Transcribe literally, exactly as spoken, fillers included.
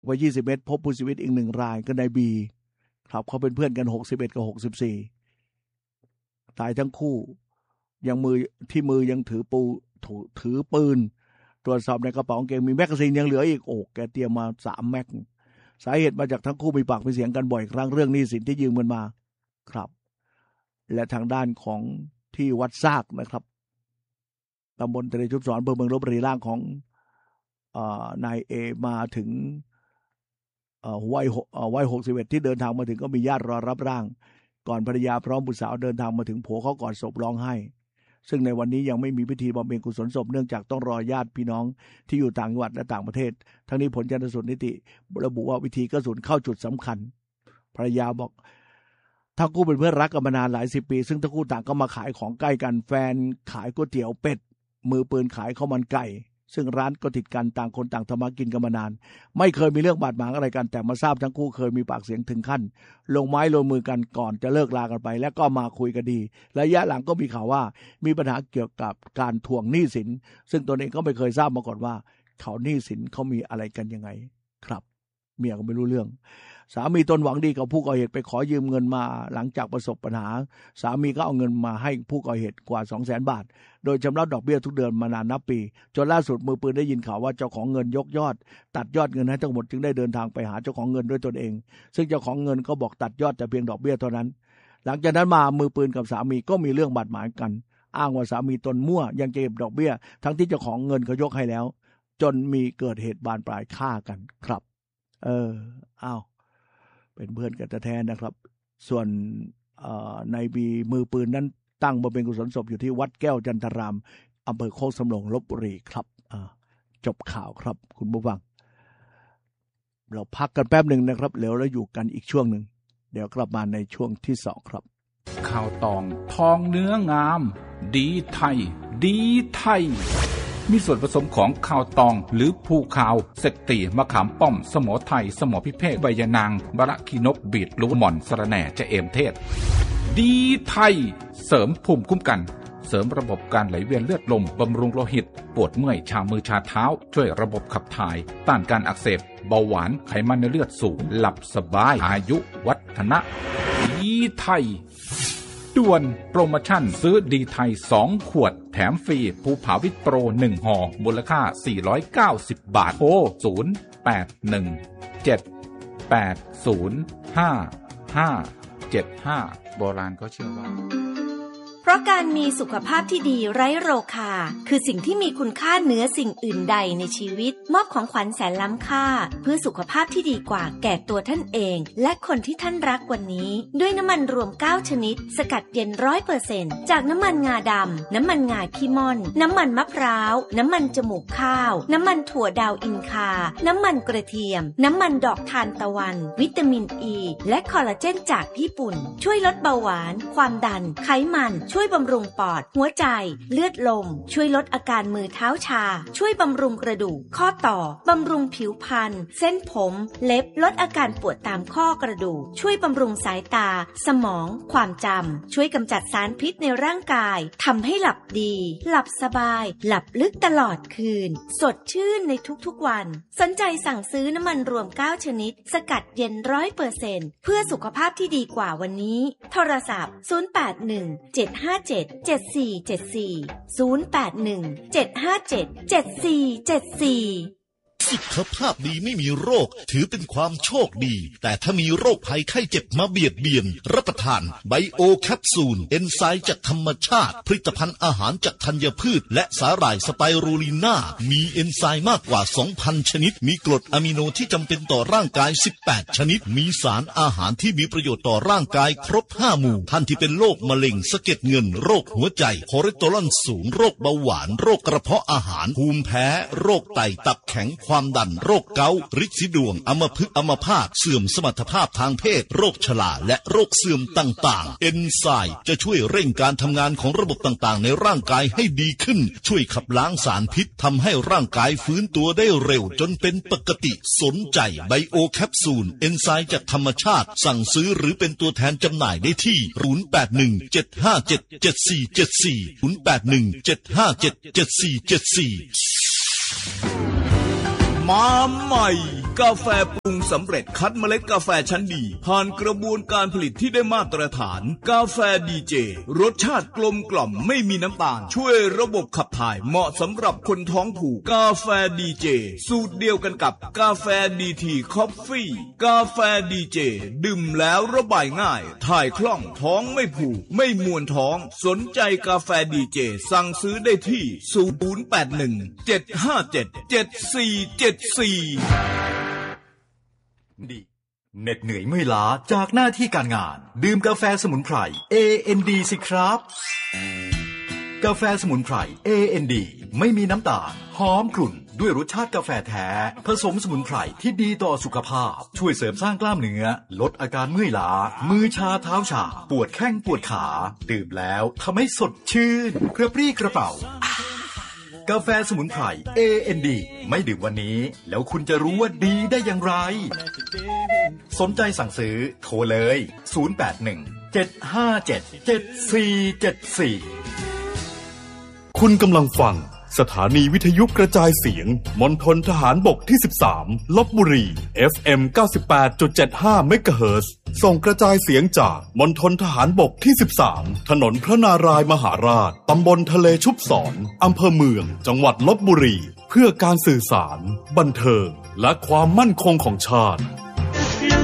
ไว้ยี่สิบเมตรพบผู้เสียชีวิตอีกหนึ่งรายก็นายบีครับเขาเป็นเพื่อนกันหกสิบเอ็ดกับหกสิบสี่ตายทั้งคู่ยังมือที่มือยังถือปูถือปืนตรวจสอบในกระเป๋ากางเกงมีแมกกาซีนยังเหลืออีกโอ้แกเตรียมมาสามแม็กสาเหตุมาจากทั้งคู่มีปากมีเสียงกันบ่อยครั้งเรื่องหนี้สินที่ยืมเงินมาครับและทางด้านของที่วัดซากนะครับตำบลทะเลชุบศรอำเภอเมืองลพบุรีร่างของเอ่อนายเอมาถึงเอ่อวัยวัยหกสิบเอ็ดที่เดินทางมาถึงก็มีญาติรอรับร่างก่อนภรรยาพร้อมบุตรสาวเดินทางมาถึงผัวเขากอดศพร้องไห้ซึ่งในวันนี้ยังไม่มีพิธีบำเพ็ญกุศลศพเนื่องจากต้องรอญาติพี่น้องที่อยู่ต่างจังหวัดและต่างประเทศทั้งนี้ผลชันสูตรนิติระบุว่าวิธีกระสุนเข้าจุดสำคัญภรรยาบอกทั้งคู่เป็นเพื่อนรักกันมานานหลายสิบปีซึ่งทั้งคู่ต่างก็มาขายของใกล้กันแฟนขายก๋วยเตี๋ยวเป็ดมือปืนขายข้าวมันไก่ซึ่งร้านก็ติดกันต่างคนต่างทำมากินกันมานานไม่เคยมีเรื่องบาดหมางอะไรกันแต่มาทราบทั้งคู่เคยมีปากเสียงถึงขั้นลงไม้ลงมือกันก่อนจะเลิกลากันไปและก็มาคุยกันดีระยะหลังก็มีข่าวว่ามีปัญหาเกี่ยวกับการทวงหนี้สินซึ่งตนเองก็ไม่เคยทราบมาก่อนว่าเขาหนี้สินเขามีอะไรกันยังไงครับเมียก็ไม่รู้เรื่องสามีตนหวังดีกับผู้ก่อเหตุไปขอยืมเงินมาหลังจากประสบปัญหาสามีก็เอาเงินมาให้ผู้ก่อเหตุกว่า สองแสน บาทโดยชำระดอกเบี้ยทุกเดือนมานานนับปีจนล่าสุดมือปืนได้ยินข่าวว่าเจ้าของเงินยกยอดตัดยอดเงินให้ทั้งหมดจึงได้เดินทางไปหาเจ้าของเงินด้วยตนเองซึ่งเจ้าของเงินก็บอกตัดยอดแต่เพียงดอกเบี้ยเท่านั้นหลังจากนั้นมามือปืนกับสามีก็มีเรื่องบาดหมางกันอ้างว่าสามีตนมั่วยังเก็บดอกเบี้ยทั้งที่เจ้าของเงินเขายกให้แล้วจนมีเกิดเหตุบานปลายฆ่ากันครับเอออ้าวเป็นเพื่อนกันแท้ๆนะครับส่วนนายบีมือปืนนั้นตั้งบำเพ็ญกุศลศพอยู่ที่วัดแก้วจันทรามอำเภอโคกสำโรงลพบุรีครับจบข่าวครับคุณผู้ฟังเราพักกันแป๊บหนึ่งนะครับแล้วเราอยู่กันอีกช่วงหนึ่งเดี๋ยวกลับมาในช่วงที่สองครับข่าวตองทองเนื้องามดีไทยดีไทยมีส่วนผสมของข้าวตองหรือภูขาวเสกตีมะขามป้อมสมอไทยสมอพิเภกใบยะนางบะระขีนกบีดรูหม่อนสะระแหน่จะเอมเทศดีไทยเสริมภูมิคุ้มกันเสริมระบบการไหลเวียนเลือดลมบำรุงโลหิตปวดเมื่อยชามือชาเท้าช่วยระบบขับถ่ายต้านการอักเสบเบาหวานไขมันในเลือดสูงหลับสบายอายุวัฒนะดีไทยด่วนโปรโมชั่นซื้อดีไทยสองขวดแถมฟรีภูผาวิตโปรหนึ่งห่อมูลค่าสี่ร้อยเก้าสิบบาทโทรศูนย์ แปด หนึ่ง เจ็ด แปด ศูนย์ ห้า ห้า เจ็ด ห้าโบราณก็เชื่อว่าเพราะการมีสุขภาพที่ดีไร้โรคาคือสิ่งที่มีคุณค่าเหนือสิ่งอื่นใดในชีวิตมอบของขวัญแสนล้ำค่าเพื่อสุขภาพที่ดีกว่าแก่ตัวท่านเองและคนที่ท่านรักวันนี้ด้วยน้ำมันรวมเก้าชนิดสกัดเย็น ร้อยเปอร์เซ็นต์ จากน้ำมันงาดำน้ำมันงาขี้ม่อนน้ำมันมะพร้าวน้ำมันจมูกข้าวน้ำมันถั่วดาวอินคาน้ำมันกระเทียมน้ำมันดอกทานตะวันวิตามินอ e, ีและคอลลาเจนจากญี่ปุ่นช่วยลดเบาหวานความดันไขมันช่วยบำรุงปอดหัวใจเลือดลมช่วยลดอาการมือเท้าชาช่วยบำรุงกระดูกข้อต่อบำรุงผิวพรรณเส้นผมเล็บลดอาการปวดตามข้อกระดูกช่วยบำรุงสายตาสมองความจำช่วยกำจัดสารพิษในร่างกายทำให้หลับดีหลับสบายหลับลึกตลอดคืนสดชื่นในทุกๆวันสนใจสั่งซื้อน้ำมันรวมเก้าชนิดสกัดเย็น ร้อยเปอร์เซ็นต์ เพื่อสุขภาพที่ดีกว่าวันนี้โทรศัพท์ศูนย์ แปด หนึ่ง เจ็ด ห้า เจ็ด เจ็ด สี่ เจ็ด สี่ ศูนย์ แปด หนึ่ง เจ็ด ห้า เจ็ด เจ็ด สี่ เจ็ด สี่สุขภาพดีไม่มีโรคถือเป็นความโชคดีแต่ถ้ามีโรคภัยไข้เจ็บมาเบียดเบียนรับประทานไบโอแคปซูลเอนไซม์จากธรรมชาติผลิตภัณฑ์อาหารจากธัญพืชและสาหร่ายสไปรูลิน่ามีเอนไซม์มากกว่า สองพัน ชนิดมีกรดอะมิโนที่จำเป็นต่อร่างกายสิบแปดชนิดมีสารอาหารที่มีประโยชน์ต่อร่างกายครบห้าหมู่ท่านที่เป็นโรคมะเร็งสะเก็ดเงินโรคหัวใจคอเลสเตอรอลสูงโรคเบาหวานโรคกระเพาะอาหารภูมิแพ้โรคไตตับแข็งความดันโรคเกาต์ฤทธิ์สีดวงอัมพฤกษ์อัมพาตเสื่อมสมรรถภาพทางเพศโรคชราและโรคเสื่อมต่างๆเอนไซม์จะช่วยเร่งการทำงานของระบบต่างๆในร่างกายให้ดีขึ้นช่วยขับล้างสารพิษทำให้ร่างกายฟื้นตัวได้เร็วจนเป็นปกติสนใจไบโอแคปซูลเอนไซม์จากธรรมชาติสั่งซื้อหรือเป็นตัวแทนจำหน่ายได้ที่ศูนย์ แปด หนึ่ง เจ็ด ห้า เจ็ด เจ็ด สี่ เจ็ด สี่ ศูนย์ แปด หนึ่ง เจ็ด ห้า เจ็ด เจ็ด สี่ เจ็ด สี่มาใหม่กาแฟปรุงสำเร็จคัดเมล็ดกาแฟชั้นดีผ่านกระบวนการผลิตที่ได้มาตรฐานกาแฟดีเจรสชาติกลมกล่อมไม่มีน้ำตาลช่วยระบบขับถ่ายเหมาะสำหรับคนท้องผูกกาแฟดีเจสูตรเดียวกันกับกาแฟดีทีคอฟฟี่กาแฟดีเจดื่มแล้วระบายง่ายถ่ายคล่องท้องไม่ผูกไม่มวนท้องสนใจกาแฟดีเจสั่งซื้อได้ที่ศูนย์ แปด หนึ่ง เจ็ด ห้า เจ็ด เจ็ด สี่ เจ็ด สี่ดีเหน็ดเหนื่อยเมื่อยล้าจากหน้าที่การงานดื่มกาแฟสมุนไพร เอ เอ็น ดี สิครับกาแฟสมุนไพร เอ เอ็น ดี ไม่มีน้ำตาลหอมกลุ่นด้วยรสชาติกาแฟแท้ผสมสมุนไพรที่ดีต่อสุขภาพช่วยเสริมสร้างกล้ามเนื้อลดอาการเมื่อยล้ามือชาเท้าชาปวดแข้งปวดขาดื่มแล้วทำให้สดชื่นกระปรี้กระเป๋ากาแฟสมุนไพร เอ เอ็น ดี ไม่ดื่มวันนี้แล้วคุณจะรู้ว่าดีได้อย่างไรสนใจสั่งซื้อโทรเลยศูนย์ แปด หนึ่ง เจ็ด ห้า เจ็ด เจ็ด สี่ เจ็ด สี่คุณกำลังฟังสถานีวิทยุกระจายเสียงมณฑลทหารบกที่สิบสามลพบุรี เอฟ เอ็ม เก้าสิบแปดจุดเจ็ดห้า เมกะเฮิรตซ์ส่งกระจายเสียงจากมณฑลทหารบกที่สิบสามถนนพระนารายมหาราชตำบลทะเลชุบศรอำเภอเมืองจังหวัดลพบุรีเพื่อการสื่อสารบันเทิงและความมั่นคงของชาติ